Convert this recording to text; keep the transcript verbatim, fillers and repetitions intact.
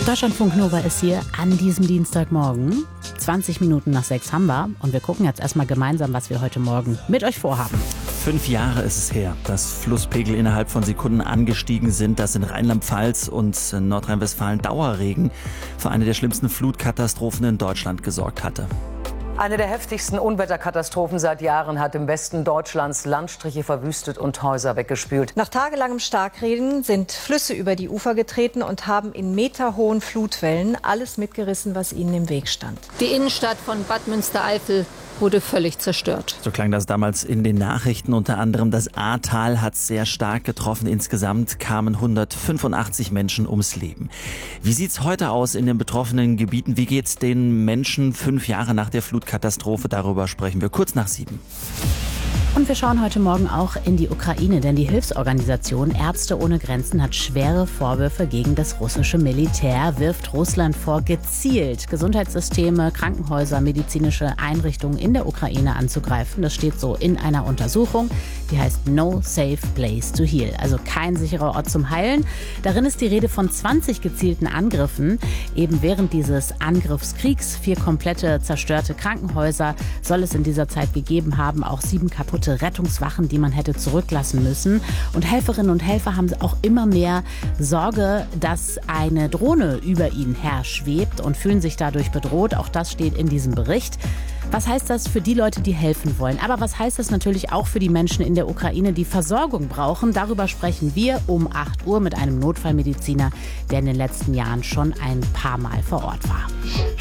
Deutschlandfunk Nova ist hier an diesem Dienstagmorgen. zwanzig Minuten nach sechs haben wir. Und wir gucken jetzt erstmal gemeinsam, was wir heute Morgen mit euch vorhaben. Fünf Jahre ist es her, dass Flusspegel innerhalb von Sekunden angestiegen sind, dass in Rheinland-Pfalz und Nordrhein-Westfalen Dauerregen für eine der schlimmsten Flutkatastrophen in Deutschland gesorgt hatte. Eine der heftigsten Unwetterkatastrophen seit Jahren hat im Westen Deutschlands Landstriche verwüstet und Häuser weggespült. Nach tagelangem Starkregen sind Flüsse über die Ufer getreten und haben in meterhohen Flutwellen alles mitgerissen, was ihnen im Weg stand. Die Innenstadt von Bad Münstereifel wurde völlig zerstört. So klang das damals in den Nachrichten. Unter anderem das Ahrtal hat sehr stark getroffen. Insgesamt kamen hundertfünfundachtzig Menschen ums Leben. Wie sieht's heute aus in den betroffenen Gebieten? Wie geht's den Menschen fünf Jahre nach der Flutkatastrophe? Darüber sprechen wir kurz nach sieben. Und wir schauen heute Morgen auch in die Ukraine, denn die Hilfsorganisation Ärzte ohne Grenzen hat schwere Vorwürfe gegen das russische Militär, wirft Russland vor, gezielt Gesundheitssysteme, Krankenhäuser, medizinische Einrichtungen in der Ukraine anzugreifen. Das steht so in einer Untersuchung, die heißt No Safe Place to Heal, also kein sicherer Ort zum Heilen. Darin ist die Rede von zwanzig gezielten Angriffen, eben während dieses Angriffskriegs. Vier komplette zerstörte Krankenhäuser soll es in dieser Zeit gegeben haben, auch sieben kaputte Rettungswachen, die man hätte zurücklassen müssen. Und Helferinnen und Helfer haben auch immer mehr Sorge, dass eine Drohne über ihnen her schwebt und fühlen sich dadurch bedroht. Auch das steht in diesem Bericht. Was heißt das für die Leute, die helfen wollen? Aber was heißt das natürlich auch für die Menschen in der Ukraine, die Versorgung brauchen? Darüber sprechen wir um acht Uhr mit einem Notfallmediziner, der in den letzten Jahren schon ein paar Mal vor Ort war.